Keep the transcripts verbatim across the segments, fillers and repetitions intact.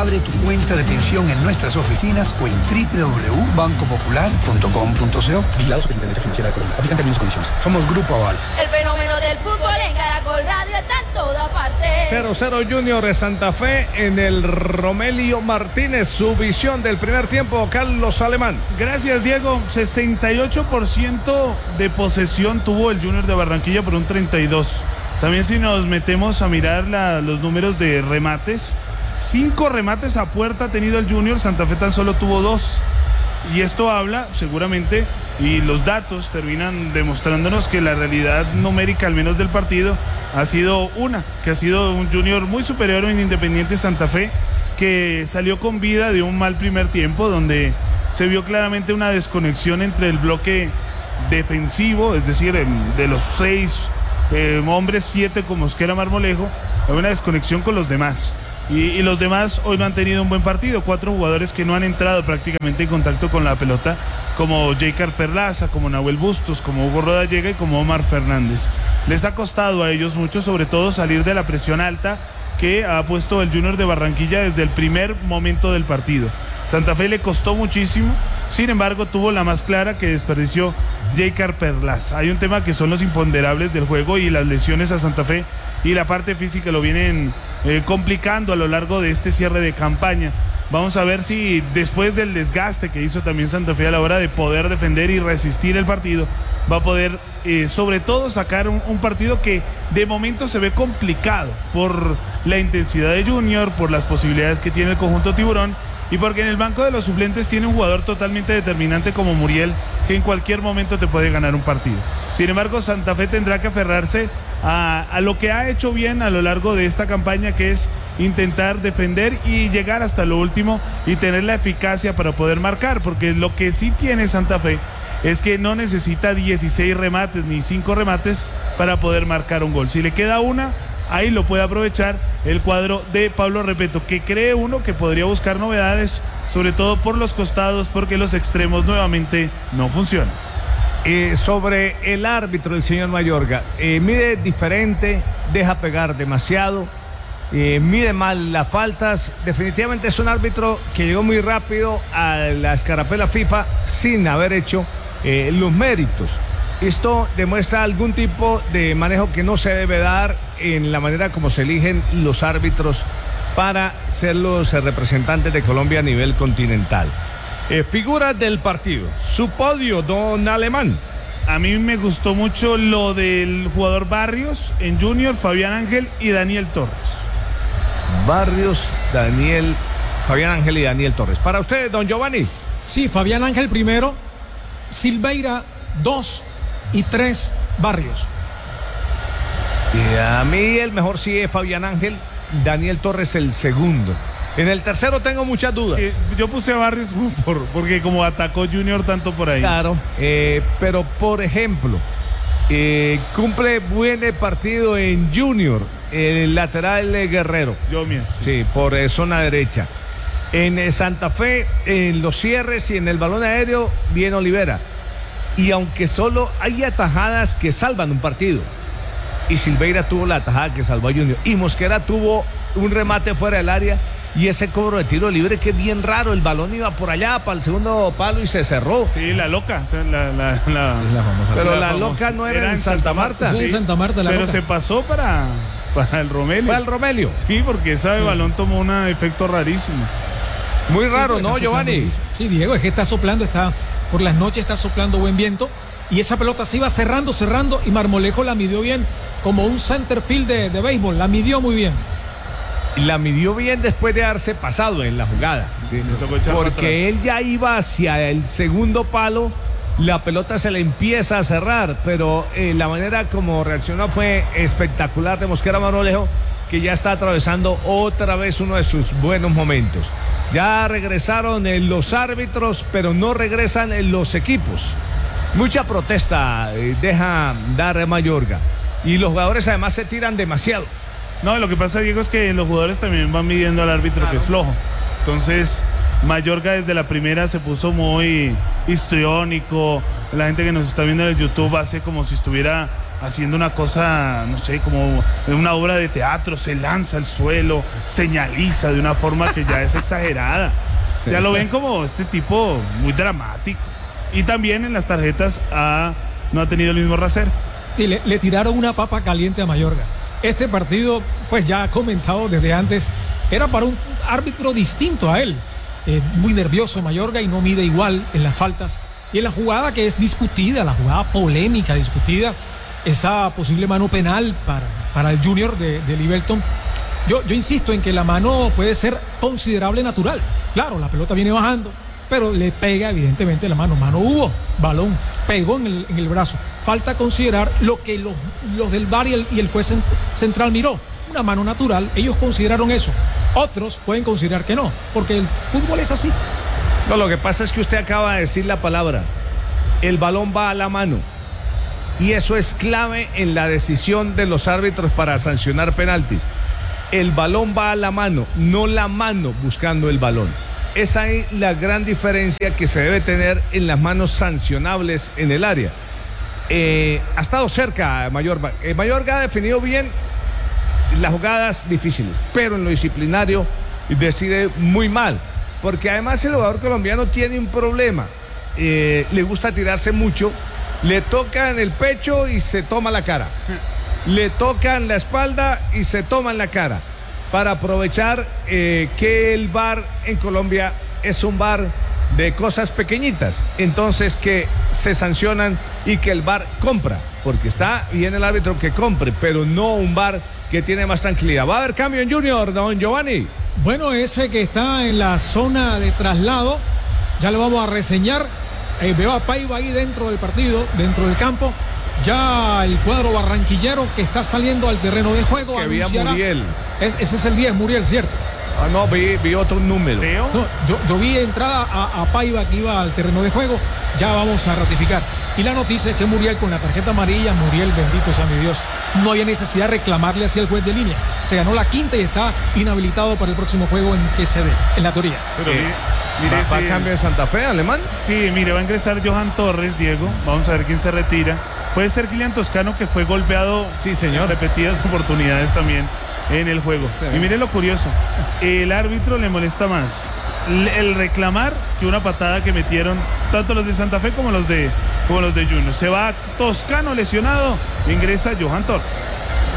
Abre tu cuenta de pensión en nuestras oficinas o en doble u doble u doble u punto banco popular punto com punto co. Vigilado Superintendencia Financiera de Colombia. Aplican términos y condiciones. Somos Grupo Aval. El fenómeno del fútbol en Caracol Radio está en toda parte. cero cero Junior de Santa Fe en el Romelio Martínez. Su visión del primer tiempo, Carlos Alemán. Gracias, Diego. sesenta y ocho por ciento de posesión tuvo el Junior de Barranquilla por un treinta y dos por ciento. También si nos metemos a mirar la, los números de remates, cinco remates a puerta ha tenido el Junior, Santa Fe tan solo tuvo dos. Y esto habla seguramente, y los datos terminan demostrándonos que la realidad numérica, al menos del partido, ha sido una, que ha sido un Junior muy superior en Independiente Santa Fe, que salió con vida de un mal primer tiempo, donde se vio claramente una desconexión entre el bloque defensivo, es decir, de los seis eh, hombres, siete con Mosquera, Marmolejo, hay una desconexión con los demás. Y, y los demás hoy no han tenido un buen partido. Cuatro jugadores que no han entrado prácticamente en contacto con la pelota, como Jeicar Perlaza, como Nahuel Bustos, como Hugo Rodallega y como Omar Fernández. Les ha costado a ellos mucho, sobre todo salir de la presión alta que ha puesto el Junior de Barranquilla desde el primer momento del partido. Santa Fe le costó muchísimo, sin embargo tuvo la más clara, que desperdició Jeicar Perlaza. Hay un tema que son los imponderables del juego y las lesiones a Santa Fe y la parte física lo vienen eh, complicando a lo largo de este cierre de campaña. Vamos a ver si después del desgaste que hizo también Santa Fe a la hora de poder defender y resistir el partido, va a poder eh, sobre todo sacar un, un partido que de momento se ve complicado por la intensidad de Junior, por las posibilidades que tiene el conjunto tiburón y porque en el banco de los suplentes tiene un jugador totalmente determinante como Muriel, que en cualquier momento te puede ganar un partido. Sin embargo, Santa Fe tendrá que aferrarse a, a lo que ha hecho bien a lo largo de esta campaña, que es intentar defender y llegar hasta lo último y tener la eficacia para poder marcar, porque lo que sí tiene Santa Fe es que no necesita dieciséis remates ni cinco remates para poder marcar un gol. Si le queda una, ahí lo puede aprovechar el cuadro de Pablo Repeto, que cree uno que podría buscar novedades, sobre todo por los costados, porque los extremos nuevamente no funcionan. Eh, sobre el árbitro, el señor Mayorga, eh, mide diferente, deja pegar demasiado, eh, mide mal las faltas. Definitivamente es un árbitro que llegó muy rápido a la escarapela FIFA sin haber hecho eh, los méritos. Esto demuestra algún tipo de manejo que no se debe dar en la manera como se eligen los árbitros para ser los representantes de Colombia a nivel continental. Eh, figuras del partido, su podio, don Alemán. A mí me gustó mucho lo del jugador Barrios en Junior, Fabián Ángel y Daniel Torres. Barrios, Daniel, Fabián Ángel y Daniel Torres. Para usted, don Giovanni. Sí, Fabián Ángel primero, Silveira dos y tres Barrios. Y a mí el mejor sí es Fabián Ángel, Daniel Torres el segundo. En el tercero tengo muchas dudas. Eh, yo puse a Barrios uf, por, porque como atacó Junior tanto por ahí. Claro, eh, pero por ejemplo, eh, cumple buen partido en Junior, el lateral eh, Guerrero. Yo mismo. Sí, sí por eh, zona derecha. En eh, Santa Fe, en los cierres y en el balón aéreo, bien Olivera. Y aunque solo hay atajadas que salvan un partido, y Silveira tuvo la atajada que salvó a Junior, y Mosquera tuvo un remate fuera del área, y ese cobro de tiro libre que es bien raro, el balón iba por allá para el segundo palo y se cerró. Sí, la loca, la, la, la, sí, la famosa, pero la, la famosa, loca no era, era en Santa Marta. Sí, en Santa Marta la pero loca. Se pasó para, para el Romelio. Para el Romelio. Sí, porque ese sí. balón tomó un efecto rarísimo. Muy raro, sí, ¿no, Giovanni? Sí, Diego, es que está soplando, está por las noches está soplando buen viento y esa pelota se iba cerrando, cerrando y Marmolejo la midió bien, como un center field de, de béisbol, la midió muy bien. La midió bien después de haberse pasado en la jugada, sí, me tocó echar porque él ya iba hacia el segundo palo, la pelota se le empieza a cerrar, pero eh, la manera como reaccionó fue espectacular de Mosquera Marmolejo, que ya está atravesando otra vez uno de sus buenos momentos. Ya regresaron eh, los árbitros, pero no regresan eh, los equipos. Mucha protesta eh, deja dar Mayorga, y los jugadores además se tiran demasiado. No, lo que pasa, Diego, es que los jugadores también van midiendo al árbitro, claro, que es flojo. Entonces, Mayorga desde la primera se puso muy histriónico. La gente que nos está viendo en el YouTube hace como si estuviera haciendo una cosa, no sé, como una obra de teatro, se lanza al suelo, señaliza de una forma que ya es exagerada. Ya lo ven como este tipo muy dramático. Y también en las tarjetas ha, no ha tenido el mismo rasero. Y le, le tiraron una papa caliente a Mayorga. Este partido, pues ya ha comentado desde antes, era para un árbitro distinto a él. Eh, muy nervioso Mayorga y no mide igual en las faltas. Y en la jugada que es discutida, la jugada polémica, discutida, esa posible mano penal para, para el Junior de, de Livelton. Yo, yo insisto en que la mano puede ser considerable natural. Claro, la pelota viene bajando, pero le pega evidentemente la mano. Mano hubo, balón, pegó en el, en el brazo. Falta considerar lo que los, los del V A R y el, y el juez central miró. Una mano natural, ellos consideraron eso. Otros pueden considerar que no, porque el fútbol es así. No, lo que pasa es que usted acaba de decir la palabra. El balón va a la mano. Y eso es clave en la decisión de los árbitros para sancionar penaltis. El balón va a la mano, no la mano buscando el balón. Esa es la gran diferencia que se debe tener en las manos sancionables en el área. Eh, ha estado cerca Mayorga. Eh, Mayorga ha definido bien las jugadas difíciles, pero en lo disciplinario decide muy mal. Porque además el jugador colombiano tiene un problema. Eh, le gusta tirarse mucho, le toca en el pecho y se toma la cara. Le tocan la espalda y se toman la cara para aprovechar eh, que el V A R en Colombia es un V A R de cosas pequeñitas, entonces que se sancionan y que el V A R compra, porque está bien el árbitro que compre, pero no un V A R que tiene más tranquilidad. ¿Va a haber cambio en Junior, don Giovanni? Bueno, ese que está en la zona de traslado, ya lo vamos a reseñar. Eh, veo a Paiva ahí dentro del partido, dentro del campo. Ya el cuadro barranquillero que está saliendo al terreno de juego. Que había Muriel. Es, ese es el diez, Muriel, ¿cierto? Ah, no, vi, vi otro número. No, yo, yo vi entrada a, a Paiva que iba al terreno de juego. Ya vamos a ratificar. Y la noticia es que Muriel con la tarjeta amarilla, Muriel, bendito sea mi Dios, no había necesidad de reclamarle hacia el juez de línea. Se ganó la quinta y está inhabilitado para el próximo juego en que se dé, en la teoría. Pero eh, mire, ¿Va, ¿Va a cambio en Santa Fe, Alemán? Sí, mire, va a ingresar Johan Torres, Diego. Vamos a ver quién se retira. Puede ser Kylian Toscano, que fue golpeado sí, señor. en repetidas oportunidades también en el juego. Sí. Y mire lo curioso, el árbitro le molesta más el reclamar que una patada que metieron tanto los de Santa Fe como los de, como los de Junior. Se va Toscano lesionado, ingresa Johan Torres.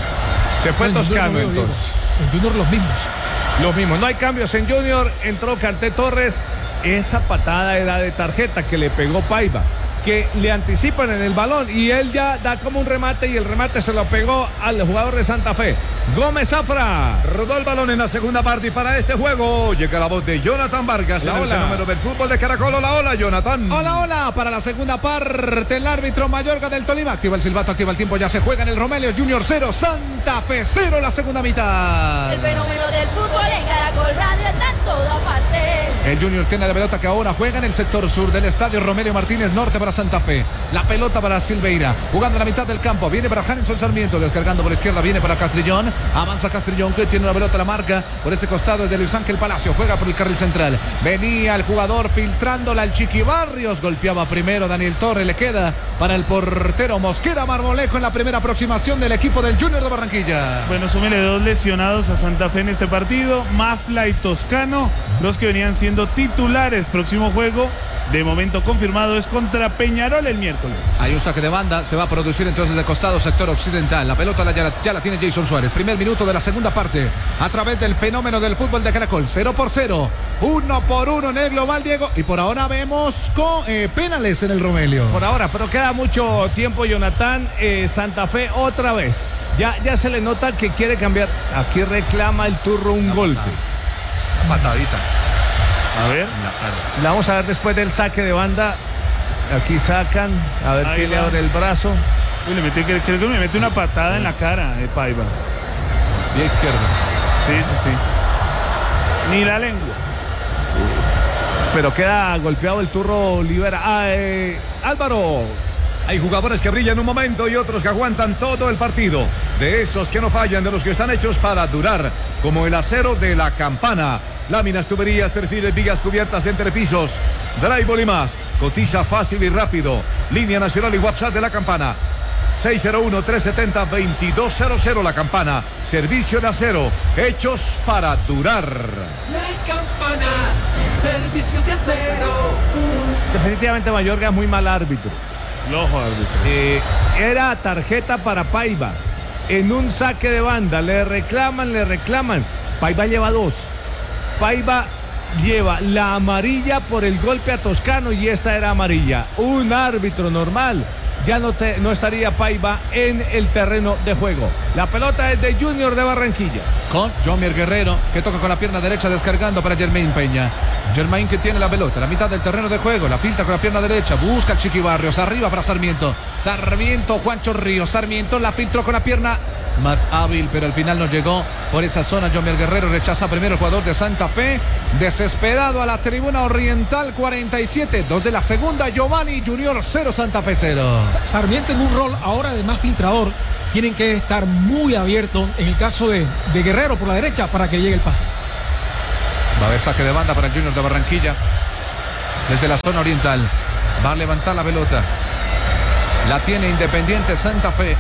Se fue bueno, Toscano en Junior los mismos. Los mismos, no hay cambios en Junior, entró Canté Torres. Esa patada era de tarjeta que le pegó Paiva, que le anticipan en el balón y él ya da como un remate y el remate se lo pegó al jugador de Santa Fe. Gómez Zafra. Rodó el balón en la segunda parte y para este juego llega la voz de Jonathan Vargas, la en ola. el fenómeno del fútbol de Caracol. Hola, hola, Jonathan. Hola, hola, para la segunda parte el árbitro Mayorga del Tolima. Activa el silbato, activa el tiempo, ya se juega en el Romelio. Junior cero, Santa Fe cero, la segunda mitad. El fenómeno del fútbol en Caracol Radio está en toda parte. El Junior tiene la pelota que ahora juega en el sector sur del estadio Romelio Martínez, norte para Santa Fe. La pelota para Silveira, jugando en la mitad del campo, viene para Hanson Sarmiento, descargando por la izquierda, viene para Castrillón, avanza Castrillón, que tiene una pelota a la marca, por ese costado es de Luis Ángel Palacio, juega por el carril central, venía el jugador filtrándola al Chiqui Barrios, golpeaba primero Daniel Torres, le queda para el portero Mosquera Marmolejo en la primera aproximación del equipo del Junior de Barranquilla. Bueno, súmele dos lesionados a Santa Fe en este partido, Mafla y Toscano, dos que venían siendo titulares. Próximo juego de momento confirmado es contra Peñarol el miércoles. Hay un saque de banda, se va a producir entonces de costado sector occidental. La pelota la, ya, la, ya la tiene Jason Suárez. Primer minuto de la segunda parte a través del fenómeno del fútbol de Caracol. Cero por cero, uno por uno en el global, Diego. Y por ahora vemos con eh, penales en el Romelio. Por ahora, pero queda mucho tiempo, Jonathan. Eh, Santa Fe otra vez. Ya, ya se le nota que quiere cambiar. Aquí reclama el turro un la golpe. Patada. La patadita. A ver. La vamos a ver después del saque de banda. Aquí sacan. A ver quién le abre el brazo. Uy, le metí, creo que me mete una patada sí. en la cara de Paiva. Vía izquierda. Sí, sí, sí. Ni la lengua. Pero queda golpeado el turro Olivera. Ah, eh, Álvaro. Hay jugadores que brillan un momento y otros que aguantan todo el partido. De esos que no fallan, de los que están hechos para durar, como el acero de la Campana. Láminas, tuberías, perfiles, vigas cubiertas de entrepisos, drywall y más. Cotiza fácil y rápido. Línea nacional y WhatsApp de la Campana. seis cero uno, tres siete cero, dos dos cero cero. La Campana, servicio de acero, hechos para durar. La Campana, servicio de acero. Definitivamente Mayorga es muy mal árbitro. Flojo árbitro. Eh, era tarjeta para Paiva. En un saque de banda, le reclaman, le reclaman. Paiva lleva dos. Paiva lleva la amarilla por el golpe a Toscano y esta era amarilla. Un árbitro normal ya no, te, no estaría Paiva en el terreno de juego. La pelota es de Junior de Barranquilla. Con Jomier Guerrero, que toca con la pierna derecha descargando para Germain Peña. Germain que tiene la pelota, la mitad del terreno de juego, la filtra con la pierna derecha, busca el Chiqui Barrios, arriba para Sarmiento. Sarmiento, Juancho Ríos, Sarmiento la filtró con la pierna más hábil, pero al final no llegó por esa zona. Jomier Guerrero rechaza primero el jugador de Santa Fe, desesperado a la tribuna oriental. Cuarenta y siete, dos de la segunda. Giovanni Junior cero, Santa Fe cero. Sarmiento en un rol ahora de más filtrador. Tienen que estar muy abiertos en el caso de, de Guerrero por la derecha para que llegue el pase. Va a haber saque de banda para el Junior de Barranquilla desde la zona oriental. Va a levantar la pelota, la tiene Independiente Santa Fe.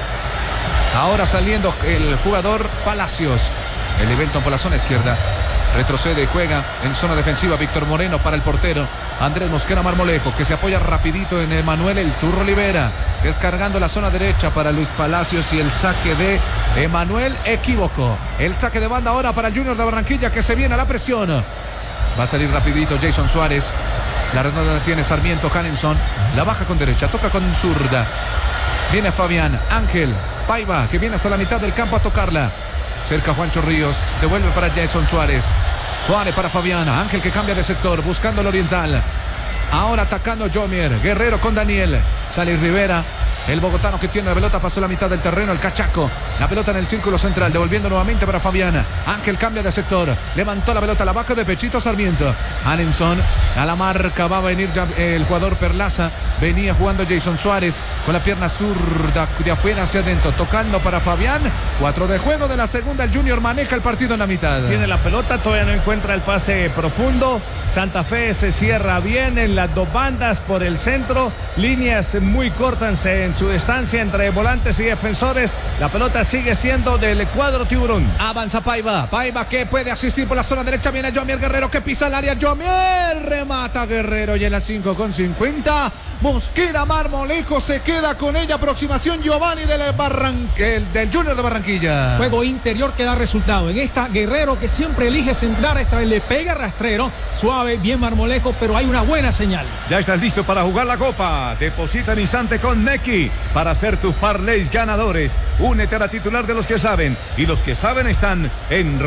Ahora saliendo el jugador Palacios. El Everton por la zona izquierda. Retrocede y juega en zona defensiva Víctor Moreno para el portero Andrés Mosquera Marmolejo, que se apoya rapidito en Emanuel El Turro Olivera. Descargando la zona derecha para Luis Palacios y el saque de Emanuel equívoco. El saque de banda ahora para el Junior de Barranquilla, que se viene a la presión. Va a salir rapidito Jason Suárez. La redonda tiene Sarmiento. Hanenson la baja con derecha, toca con zurda. Viene Fabián, Ángel, Paiva, que viene hasta la mitad del campo a tocarla. Cerca Juancho Ríos, devuelve para Jason Suárez. Suárez para Fabián, Ángel que cambia de sector, buscando el oriental. Ahora atacando Jomier, Guerrero con Daniel. Sale Rivera, el bogotano que tiene la pelota, pasó la mitad del terreno, el cachaco. La pelota en el círculo central, devolviendo nuevamente para Fabián. Ángel cambia de sector, levantó la pelota, la baja de pechito Sarmiento. Hanenson a la marca, va a venir ya el jugador Perlaza. Venía jugando Jason Suárez con la pierna zurda de afuera hacia adentro, tocando para Fabián. Cuatro de juego de la segunda, el Junior maneja el partido en la mitad. Tiene la pelota, todavía no encuentra el pase profundo. Santa Fe se cierra bien en las dos bandas por el centro. Líneas muy cortas en su distancia entre volantes y defensores. La pelota sigue siendo del cuadro tiburón. Avanza Paiva, Paiva que puede asistir por la zona derecha. Viene Jomier Guerrero que pisa el área. Jomier remata Guerrero y en la cinco con cincuenta. Mosquera Marmolejo se queda con ella. Aproximación Giovanni del, Barran... el, del Junior de Barranquilla. Juego interior que da resultado. En esta Guerrero que siempre elige centrar. Esta vez le pega rastrero. Suave, bien Marmolejo, pero hay una buena señal. Ya estás listo para jugar la copa. Deposita en instante con Nequi para hacer tus parlays ganadores. Únete a la titular de los que saben. Y los que saben están en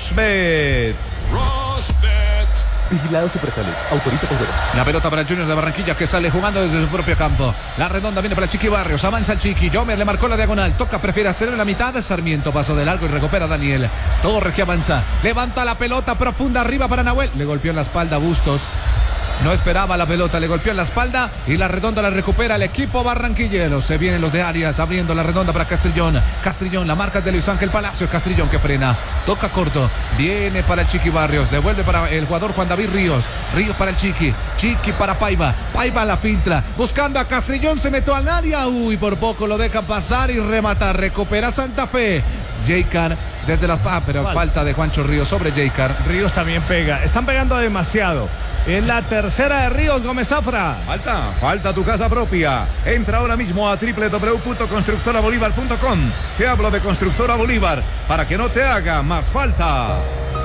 Rosbet. Rosbet. Vigilado Supersalud. Autoriza con juegos. La pelota para el Junior de Barranquilla que sale jugando desde su propio campo. La redonda viene para el Chiqui Barrios. Avanza el Chiqui. Jomer le marcó la diagonal. Toca, prefiere hacerlo en la mitad. Sarmiento pasó de largo y recupera a Daniel. Torres que avanza. Levanta la pelota profunda arriba para Nahuel. Le golpeó en la espalda Bustos. No esperaba la pelota, le golpeó en la espalda y la redonda la recupera el equipo barranquillero. Se vienen los de Arias abriendo la redonda para Castrillón. Castrillón, la marca de Luis Ángel Palacios. Castrillón que frena, toca corto, viene para el Chiqui Barrios, devuelve para el jugador Juan David Ríos. Ríos para el Chiqui, Chiqui para Paiva. Paiva la filtra, buscando a Castrillón, se metió al área. Uy, por poco lo deja pasar y remata. Recupera Santa Fe. Jaycar desde las... Ah, pero ¿cuál? Falta de Juancho Ríos sobre Jaycar. Ríos también pega, están pegando demasiado. Es la tercera de Ríos, Gómez Zafra. Falta, falta tu casa propia. Entra ahora mismo a doble u doble u doble u punto constructora bolívar punto com. Te hablo de Constructora Bolívar para que no te haga más falta.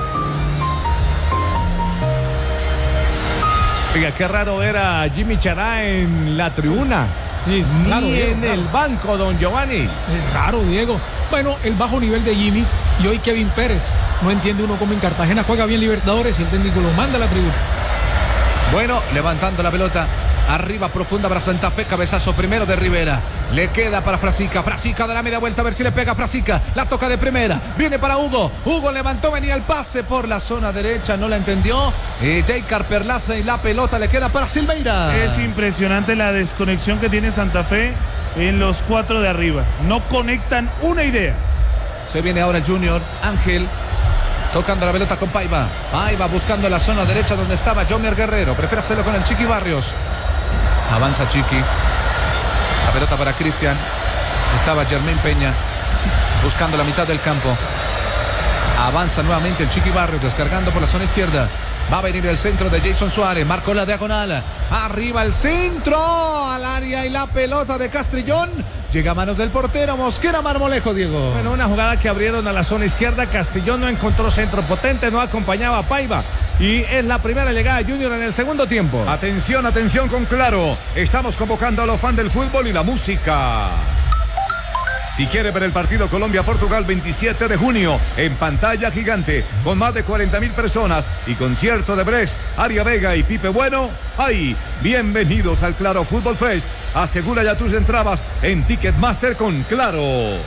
Oiga, qué raro ver a Jimmy Chará en la tribuna. Sí, claro, Ni Diego, en claro. el banco, don Giovanni. Es raro, Diego. Bueno, el bajo nivel de Jimmy y hoy Kevin Pérez. No entiende uno cómo en Cartagena juega bien Libertadores y el técnico lo manda a la tribuna. Bueno, levantando la pelota. Arriba profunda para Santa Fe, cabezazo primero de Rivera. Le queda para Frasica, Frasica de la media vuelta, a ver si le pega Frasica. La toca de primera, viene para Hugo. Hugo levantó, venía el pase por la zona derecha, no la entendió. Eh, Jaycar Perlaza y la pelota le queda para Silveira. Es impresionante la desconexión que tiene Santa Fe en los cuatro de arriba. No conectan una idea. Se viene ahora el Junior, Ángel. Tocando la pelota con Paiva. Paiva buscando la zona derecha donde estaba Jomer Guerrero. Prefiere hacerlo con el Chiqui Barrios. Avanza Chiqui. La pelota para Cristian. Estaba Germain Peña buscando la mitad del campo. Avanza nuevamente el Chiqui Barrios, descargando por la zona izquierda. Va a venir el centro de Jason Suárez. Marcó la diagonal. Arriba el centro al área y la pelota de Castrillón. Llega a manos del portero Mosquera Marmolejo, Diego. Bueno, una jugada que abrieron a la zona izquierda. Castrillón no encontró centro potente, no acompañaba a Paiva. Y es la primera llegada de Junior en el segundo tiempo. Atención, atención con Claro. Estamos convocando a los fans del fútbol y la música. Si quiere ver el partido Colombia-Portugal veintisiete de junio en pantalla gigante con más de cuarenta mil personas y concierto de Brex, Aria Vega y Pipe Bueno, ¡ay! Bienvenidos al Claro Fútbol Fest. Asegura ya tus entradas en Ticketmaster con Claro.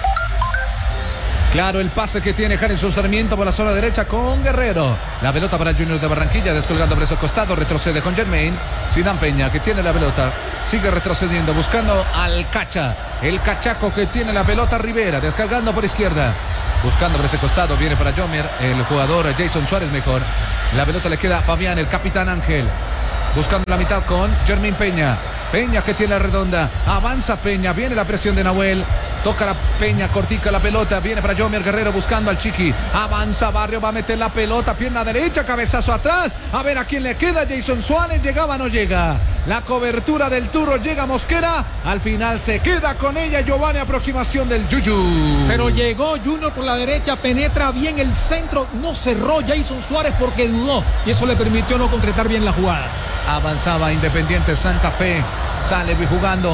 Claro, el pase que tiene Harrison Sarmiento por la zona derecha con Guerrero. La pelota para Junior de Barranquilla, descolgando por ese costado, retrocede con Germain. Sidán Peña, que tiene la pelota, sigue retrocediendo, buscando al Cacha. El cachaco que tiene la pelota, Rivera, descargando por izquierda. Buscando por ese costado, viene para Jomer, el jugador Jason Suárez mejor. La pelota le queda a Fabián, el capitán Ángel. Buscando la mitad con Germain Peña. Peña que tiene la redonda. Avanza Peña. Viene la presión de Nahuel. Toca la Peña, cortica la pelota. Viene para Jomer Guerrero buscando al Chiqui. Avanza Barrio, va a meter la pelota. Pierna derecha, cabezazo atrás. A ver a quién le queda. Jason Suárez. Llegaba, no llega. La cobertura del Turro, llega Mosquera. Al final se queda con ella Giovanni. Aproximación del Yuyu. Pero llegó Junior por la derecha. Penetra bien el centro. No cerró Jason Suárez porque dudó. Y eso le permitió no concretar bien la jugada. Avanzaba Independiente Santa Fe. Sale jugando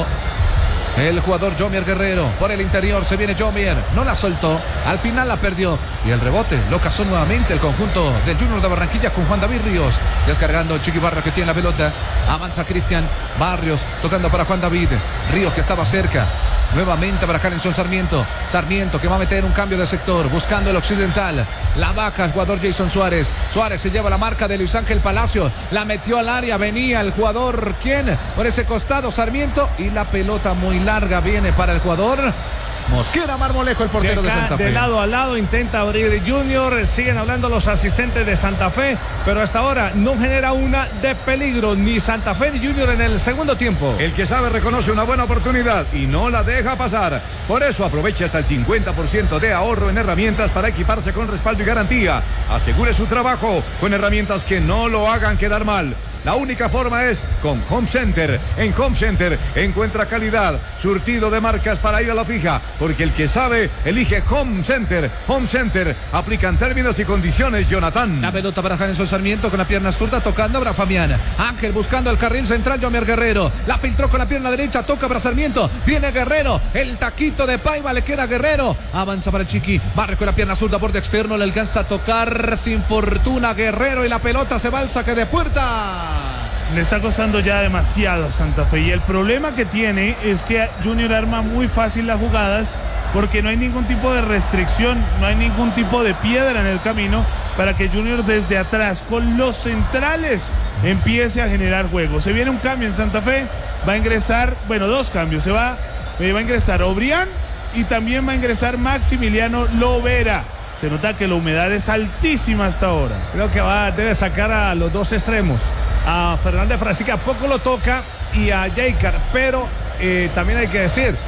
el jugador Jomier Guerrero. Por el interior se viene Jomier. No la soltó. Al final la perdió. Y el rebote lo cazó nuevamente el conjunto del Junior de Barranquilla con Juan David Ríos. Descargando el Chiqui Barrios que tiene la pelota. Avanza Cristian Barrios. Tocando para Juan David Ríos que estaba cerca. Nuevamente para Harrison Sarmiento. Sarmiento que va a meter un cambio de sector. Buscando el occidental. La baja el jugador Jason Suárez. Suárez se lleva la marca de Luis Ángel Palacio. La metió al área. Venía el jugador. ¿Quién? Por ese costado Sarmiento. Y la pelota muy larga viene para el jugador Mosquera Marmolejo, el portero de, acá, de Santa Fe. De lado a lado intenta abrir Junior. Siguen hablando los asistentes de Santa Fe, pero hasta ahora no genera una de peligro ni Santa Fe ni Junior en el segundo tiempo. El que sabe reconoce una buena oportunidad y no la deja pasar. Por eso aprovecha hasta el cincuenta por ciento de ahorro en herramientas para equiparse con respaldo y garantía. Asegure su trabajo con herramientas que no lo hagan quedar mal. La única forma es con Home Center. En Home Center encuentra calidad, surtido de marcas para ir a la fija, porque el que sabe elige Home Center. Home Center aplican términos y condiciones, Jonathan. La pelota para Harrison Sarmiento con la pierna zurda, tocando para Fabián. Ángel buscando el carril central, Jomer Guerrero. La filtró con la pierna derecha, toca para Sarmiento. Viene Guerrero, el taquito de Paiva, le queda Guerrero. Avanza para el Chiqui, barre con la pierna zurda, borde externo, le alcanza a tocar sin fortuna Guerrero y la pelota se va al saque de puerta. Le está costando ya demasiado a Santa Fe y el problema que tiene es que Junior arma muy fácil las jugadas porque no hay ningún tipo de restricción, no hay ningún tipo de piedra en el camino para que Junior desde atrás con los centrales empiece a generar juego. Se viene un cambio en Santa Fe, va a ingresar, bueno, dos cambios, se va, eh, va a ingresar Obrián y también va a ingresar Maximiliano Lovera. Se nota que la humedad es altísima hasta ahora. Creo que va, debe sacar a los dos extremos. A Fernández Frasica poco lo toca y a Jaicar, pero eh, también hay que decir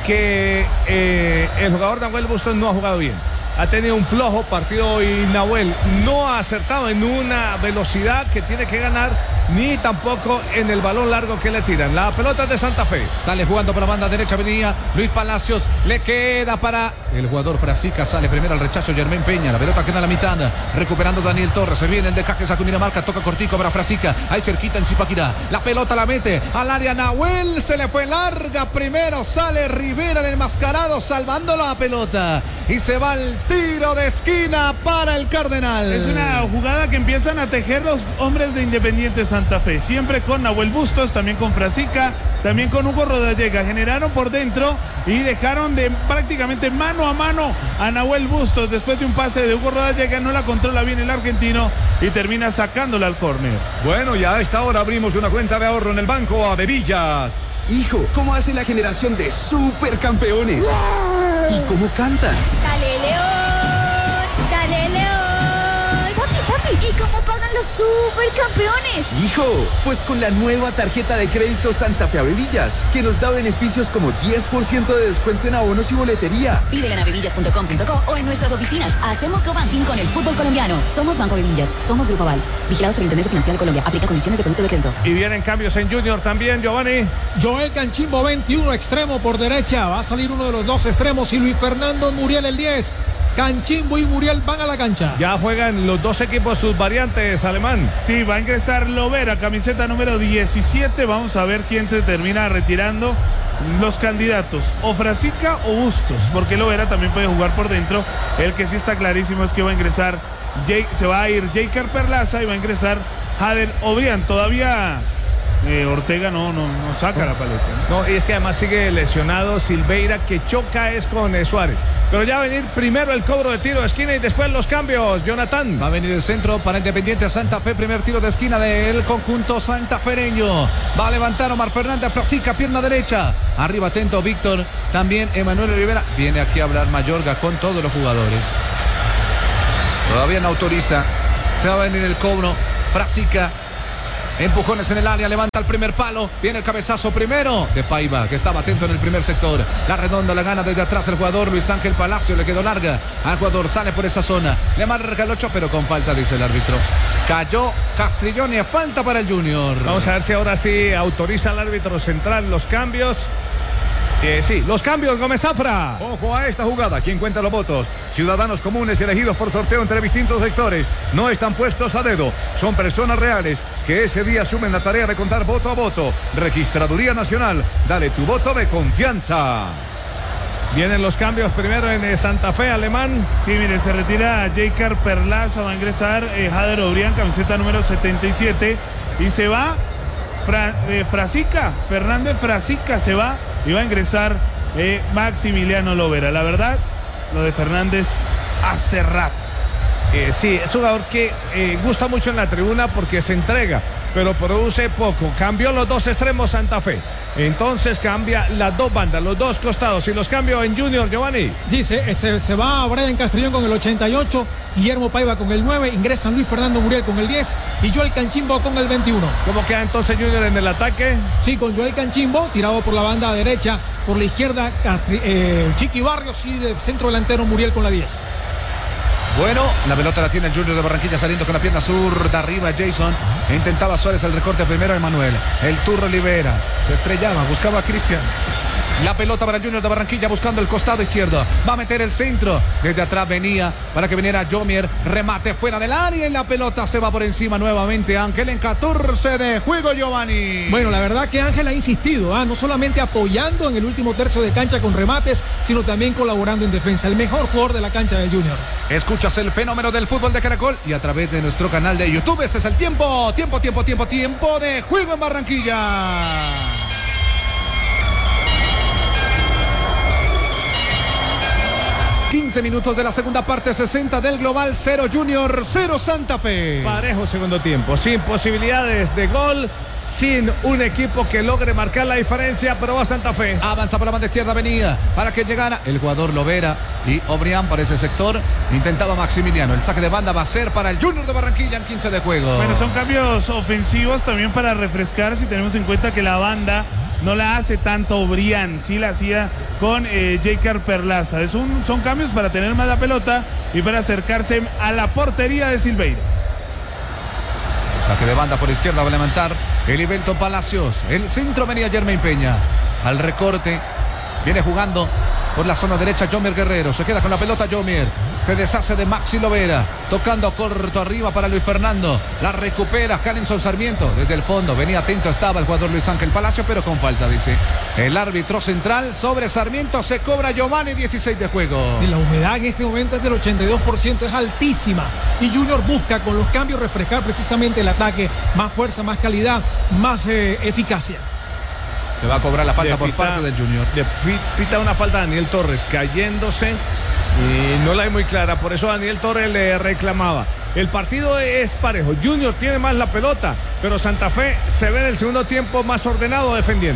que eh, el jugador Nahuel Bustos no ha jugado bien. Ha tenido un flojo partido y Nahuel no ha acertado en una velocidad que tiene que ganar, ni tampoco en el balón largo que le tiran. La pelota de Santa Fe. Sale jugando por la banda derecha, venía Luis Palacios, le queda para el jugador Frasica, sale primero al rechazo Germain Peña, la pelota queda a la mitad, recuperando Daniel Torres, se viene el descaje, saca Dinamarca, toca cortico para Frasica, ahí cerquita en Zipaquirá, la pelota la mete al área Nahuel, se le fue larga, primero sale Rivera el enmascarado, salvando la pelota, y se va el tiro de esquina para el Cardenal. Es una jugada que empiezan a tejer los hombres de Independiente Santa Fe, siempre con Nahuel Bustos, también con Frasica, también con Hugo Rodallega, generaron por dentro y dejaron de prácticamente mano a mano a Nahuel Bustos, después de un pase de Hugo Rodallega, no la controla bien el argentino y termina sacándola al córner. Bueno, ya a esta hora abrimos una cuenta de ahorro en el banco Avevillas. Hijo, ¿cómo hace la generación de supercampeones? ¿Y cómo cantan? Dale León, dale León. Papi, papi, ¿y cómo pagan los supercampeones. Hijo, pues con la nueva tarjeta de crédito Santa Fe Avevillas, que nos da beneficios como diez por ciento de descuento en abonos y boletería. Pídela en avevillas punto com punto co o en nuestras oficinas. Hacemos co-banking con el fútbol colombiano. Somos Banco Avevillas, somos Grupo Aval. Vigilados por Superintendencia Financiera de Colombia. Aplica condiciones de producto de crédito. Y vienen cambios en Junior también, Giovanni. Joel Canchimbo, veintiuno, extremo por derecha. Va a salir uno de los dos extremos y Luis Fernando Muriel el diez. Canchimbo y Muriel van a la cancha. Ya juegan los dos equipos sus variantes, Alemán. Sí, va a ingresar Lovera, camiseta número diecisiete. Vamos a ver quién se termina retirando. Los candidatos, o Frasica o Bustos, porque Lovera también puede jugar por dentro. El que sí está clarísimo es que va a ingresar, Jay, se va a ir Jaker Perlaza y va a ingresar Jader Obrián. Todavía eh, Ortega no, no, no saca la paleta. ¿no? no, y es que además sigue lesionado Silveira, que choca es con eh, Suárez. Pero ya va a venir primero el cobro de tiro de esquina y después los cambios, Jonathan. Va a venir el centro para Independiente Santa Fe. Primer tiro de esquina del conjunto santafereño. Va a levantar Omar Fernández Frasica, pierna derecha. Arriba atento Víctor. También Emanuel Olivera. Viene aquí a hablar Mayorga con todos los jugadores. Todavía no autoriza. Se va a venir el cobro. Frasica. Empujones en el área, levanta el primer palo. Viene el cabezazo primero de Paiva, que estaba atento en el primer sector. La redonda la gana desde atrás el jugador Luis Ángel Palacio. Le quedó larga al jugador, sale por esa zona. Le marca el ocho, pero con falta, dice el árbitro. Cayó Castrillón y falta para el Junior. Vamos a ver si ahora sí autoriza el árbitro central los cambios. Eh, sí, los cambios, Gómez Zafra. Ojo a esta jugada. ¿Quién cuenta los votos? Ciudadanos comunes elegidos por sorteo entre distintos sectores. No están puestos a dedo. Son personas reales que ese día asumen la tarea de contar voto a voto. Registraduría Nacional. Dale tu voto de confianza. Vienen los cambios primero en eh, Santa Fe, Alemán. Sí, mire, se retira Jaker Perlaza. Va a ingresar eh, Jader Obrián, camiseta número setenta y siete. Y se va Fra, eh, Frasica. Fernández Frasica se va. Y va a ingresar eh, Maximiliano Lovera. La verdad, lo de Fernández hace rato. Eh, sí, es un jugador que eh, gusta mucho en la tribuna porque se entrega, pero produce poco. Cambió los dos extremos Santa Fe. Entonces cambia las dos bandas, los dos costados. Y los cambios en Junior, Giovanni. Dice, se, se va Brian Castrillón con el ochenta y ocho, Guillermo Paiva con el nueve, ingresan Luis Fernando Muriel con el diez y Joel Canchimbo con el veintiuno. ¿Cómo queda entonces Junior en el ataque? Sí, con Joel Canchimbo, tirado por la banda derecha, por la izquierda Castri, eh, Chiqui Barrios y de centro delantero Muriel con la diez. Bueno, la pelota la tiene el Junior de Barranquilla saliendo con la pierna zurda arriba Jason. Intentaba Suárez el recorte primero Emanuel. El Turro Libera. Se estrellaba, buscaba a Cristian. La pelota para el Junior de Barranquilla buscando el costado izquierdo. Va a meter el centro. Desde atrás venía para que viniera Jomier. Remate fuera del área y la pelota se va por encima nuevamente. Ángel en catorce de juego, Giovanni. Bueno, la verdad que Ángel ha insistido, ¿ah? no solamente apoyando en el último tercio de cancha con remates, sino también colaborando en defensa. El mejor jugador de la cancha del Junior. Escuchas el fenómeno del fútbol de Caracol y a través de nuestro canal de YouTube. Este es el tiempo, tiempo, tiempo, tiempo, tiempo de juego en Barranquilla. quince minutos de la segunda parte, sesenta del global, cero Junior, cero Santa Fe. Parejo segundo tiempo, sin posibilidades de gol, sin un equipo que logre marcar la diferencia, pero va Santa Fe. Avanza por la banda izquierda, venía para que llegara el jugador Lovera y Obrián para ese sector. Intentaba Maximiliano, el saque de banda va a ser para el Junior de Barranquilla en quince de juego. Bueno, son cambios ofensivos también para refrescar, si tenemos en cuenta que la banda no la hace tanto Obrián, sí la hacía con eh, Jaker Perlaza. Es un, son cambios para tener más la pelota y para acercarse a la portería de Silveira. Saque de banda por izquierda va a levantar Elivelton Palacios. El centro venía Jermaine Peña. Al recorte viene jugando por la zona derecha Jomier Guerrero. Se queda con la pelota Jomier. Se deshace de Maxi Lovera. Tocando corto arriba para Luis Fernando. La recupera Calenson Sarmiento. Desde el fondo venía atento estaba el jugador Luis Ángel Palacio, pero con falta, dice el árbitro central sobre Sarmiento. Se cobra Giovanni, dieciséis de juego. Y la humedad en este momento es del ochenta y dos por ciento, es altísima. Y Junior busca con los cambios refrescar precisamente el ataque. Más fuerza, más calidad, más eh, eficacia. Se va a cobrar la falta le por pita, parte del Junior. Le pita una falta a Daniel Torres cayéndose y no la hay muy clara, por eso Daniel Torres le reclamaba. El partido es parejo, Junior tiene más la pelota, pero Santa Fe se ve en el segundo tiempo más ordenado defendiendo.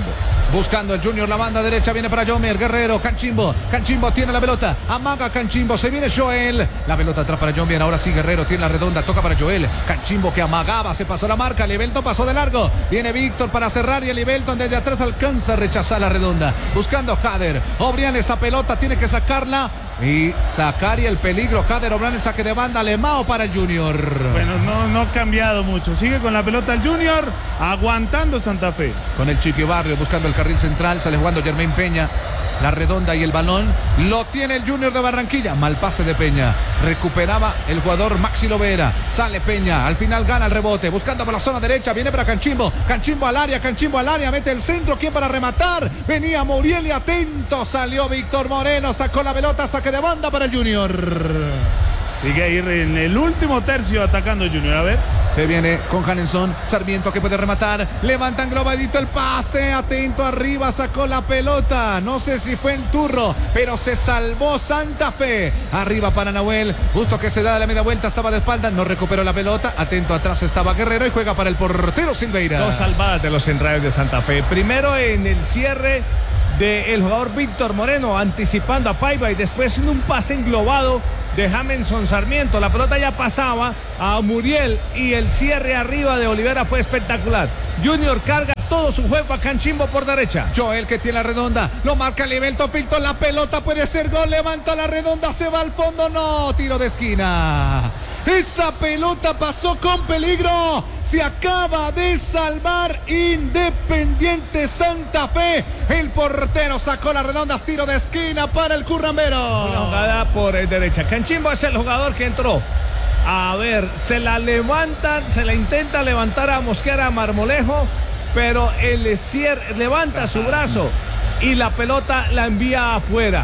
Buscando el Junior, la banda derecha, viene para Jomer, Guerrero, Canchimbo, Canchimbo tiene la pelota, amaga Canchimbo, se viene Joel, la pelota atrás para Jomer, ahora sí Guerrero tiene la redonda, toca para Joel, Canchimbo que amagaba, se pasó la marca, Libelton pasó de largo, viene Víctor para cerrar y el Libelton desde atrás alcanza a rechazar la redonda, buscando Jader, Obrián esa pelota, tiene que sacarla y sacar y el peligro, Jader Obrián en saque de banda, Lemao para el Junior. Bueno, no, no ha cambiado mucho, sigue con la pelota el Junior, aguantando Santa Fe. Con el Chiqui Barrio buscando el carril central, sale jugando Germain Peña, la redonda y el balón, lo tiene el Junior de Barranquilla, mal pase de Peña, recuperaba el jugador Maxi Lovera, sale Peña, al final gana el rebote, buscando por la zona derecha, viene para Canchimbo, Canchimbo al área, Canchimbo al área, mete el centro, ¿quién para rematar? Venía Muriel y atento, salió Víctor Moreno, sacó la pelota, saque de banda para el Junior. Sigue ahí en el último tercio atacando Junior, a ver. Se viene con Hanenson, Sarmiento que puede rematar, levanta englobadito el pase, atento arriba, sacó la pelota, no sé si fue el turro, pero se salvó Santa Fe, arriba para Nahuel, justo que se da la media vuelta, estaba de espalda, no recuperó la pelota, atento atrás estaba Guerrero y juega para el portero Silveira. Dos salvadas de los centrales de Santa Fe, primero en el cierre del jugador Víctor Moreno, anticipando a Paiva y después en un pase englobado de Jameson Sarmiento, la pelota ya pasaba a Muriel y el cierre arriba de Olivera fue espectacular. Junior carga todo su juego a Canchimbo por derecha. Joel que tiene la redonda, lo marca Libelton, filtró la pelota, puede ser gol, levanta la redonda, se va al fondo, no, tiro de esquina. Esa pelota pasó con peligro. Se acaba de salvar Independiente Santa Fe. El portero sacó la redonda, tiro de esquina para el currambero. Una jugada por derecha. Canchimbo es el jugador que entró. A ver, se la levantan, se la intenta levantar a Mosquera, a Marmolejo, pero el cierre levanta su brazo y la pelota la envía afuera.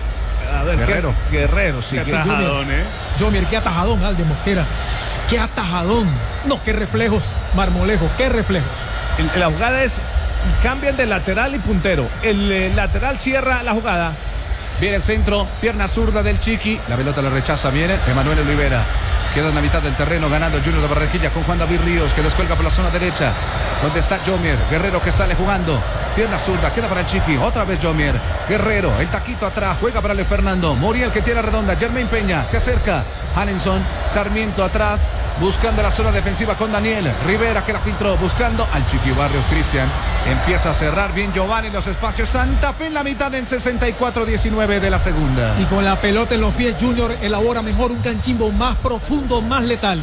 A ver, Guerrero. ¿qué? Guerrero, sí. Qué atajadón, ¿eh? Jomer, qué atajadón, Alde Mosquera. Qué atajadón. No, qué reflejos, Marmolejo, qué reflejos. El, la jugada es, cambian de lateral y puntero. El eh, lateral cierra la jugada. Viene el centro, pierna zurda del Chiqui. La pelota la rechaza, viene Emanuel Olivera. Queda en la mitad del terreno ganando el Junior de Barranquilla con Juan David Ríos que descuelga por la zona derecha. Donde está Jomer, Guerrero que sale jugando. Pierna zurda, queda para el Chiqui. Otra vez Jomer, Guerrero, el taquito atrás, juega para el Fernando. Muriel que tiene la redonda, Germain Peña, se acerca. Hanenson, Sarmiento atrás, buscando la zona defensiva con Daniel. Rivera que la filtró, buscando al Chiqui Barrios Cristian. Empieza a cerrar bien Giovanni los espacios. Santa Fe en la mitad en sesenta y cuatro diecinueve de la segunda. Y con la pelota en los pies, Junior elabora mejor un Canchimbo más profundo, más letal.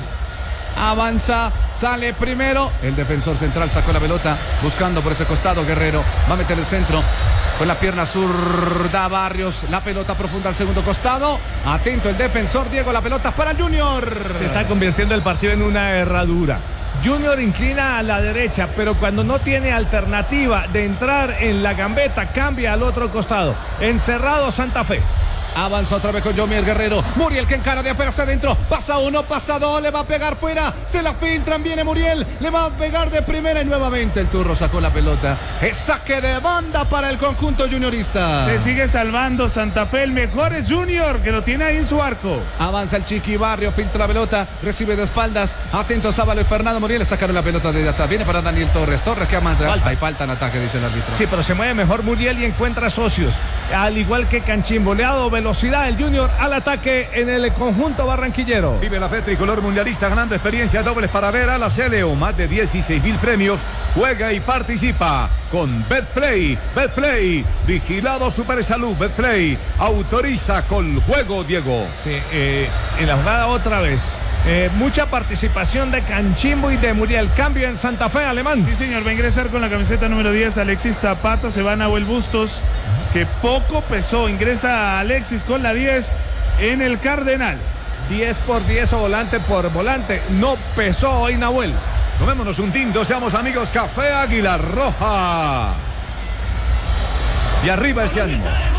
Avanza, sale primero. El defensor central sacó la pelota, buscando por ese costado. Guerrero va a meter el centro con la pierna zurda. Barrios, la pelota profunda al segundo costado. Atento el defensor Diego, la pelota para Junior. Se está convirtiendo el partido en una herradura. Junior inclina a la derecha, pero cuando no tiene alternativa de entrar en la gambeta, cambia al otro costado. Encerrado Santa Fe. Avanza otra vez con Jomer Guerrero. Muriel que encara de afuera hacia adentro. Pasa uno, pasa dos, le va a pegar fuera. Se la filtran, viene Muriel. Le va a pegar de primera y nuevamente el turro sacó la pelota. Es saque de banda para el conjunto juniorista. Se sigue salvando Santa Fe. El mejor es Junior, que lo tiene ahí en su arco. Avanza el Chiqui Barrio, filtra la pelota, recibe de espaldas. Atento Sábalo y Fernando Muriel. Le sacaron la pelota desde atrás. Viene para Daniel Torres. Torres que avanza. Falta. Hay falta en ataque, dice el árbitro. Sí, pero se mueve mejor Muriel y encuentra socios. Al igual que Canchimbo. Le ha dado velocidad el Junior al ataque en el conjunto barranquillero. Vive la fe tricolor mundialista ganando experiencia dobles para ver a la Celeo. Más de dieciséis mil premios. Juega y participa con Betplay. Betplay, vigilado Supersalud. Betplay autoriza con juego, Diego. Sí, eh, en la jugada otra vez. Eh, mucha participación de Canchimbo y de Muriel. Cambio en Santa Fe, Alemán. Sí, señor, va a ingresar con la camiseta número diez Alexis Zapata. Se va a Nahuel Bustos, que poco pesó. Ingresa Alexis con la diez en el Cardenal. diez por diez o volante por volante. No pesó hoy Nahuel. Tomémonos un tinto, seamos amigos. Café Águila Roja. Y arriba ese ánimo.